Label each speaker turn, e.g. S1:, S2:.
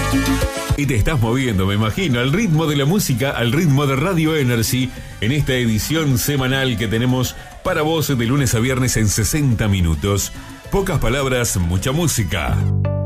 S1: Y te estás moviendo, me imagino, al ritmo de la música, al ritmo de Radio Energy, en esta edición semanal que tenemos para vos de lunes a viernes en 60 minutos. Pocas palabras, mucha música.